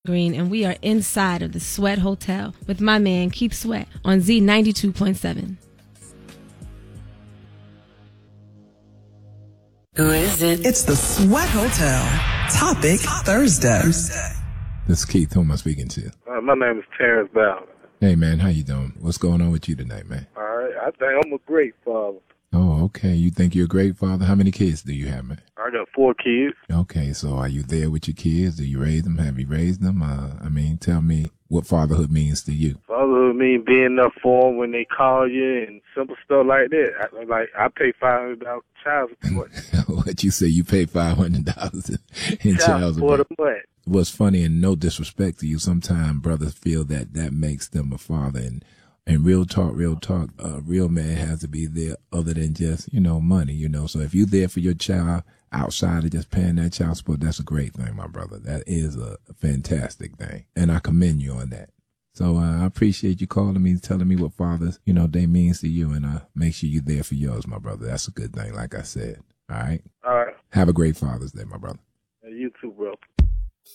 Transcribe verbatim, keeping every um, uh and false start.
Green, and we are inside of the Sweat Hotel with my man Keep Sweat on Z ninety-two point seven. Who is it? It's the Sweat Hotel. Topic Thursday. This is Keith. Who am I speaking to? Uh, my name is Terrence Bowden. Hey, man. How you doing? What's going on with you tonight, man? All right. I think I'm a great father. Oh, okay. You think you're a great father? How many kids do you have, man? I got four kids. Okay. So are you there with your kids? Do you raise them? Have you raised them? Uh, I mean, tell me what fatherhood means to you. Fatherhood means being there for them when they call you and simple stuff like that. I, like, I pay five hundred dollars child support. What you say? You pay five hundred dollars in child, child support support? a month. What's funny, and no disrespect to you, sometimes brothers feel that that makes them a father. And And real talk, real talk, a real man has to be there other than just, you know, money, you know. So if you're there for your child outside of just paying that child support, that's a great thing, my brother. That is a fantastic thing. And I commend you on that. So uh, I appreciate you calling me, telling me what fathers, you know, they means to you. And uh, make sure you're there for yours, my brother. That's a good thing, like I said. All right? All right. Have a great Father's Day, my brother. You too, bro.